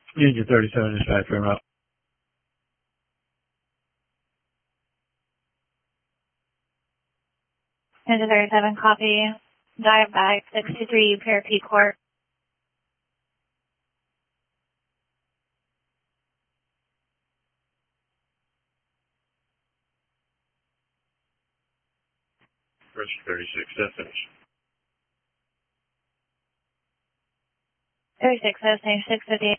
Union 37 dispatch frame up. Ninja 37, copy. Dive back 623 Parakeet Court. First 36, that's finished. 36, that's 658.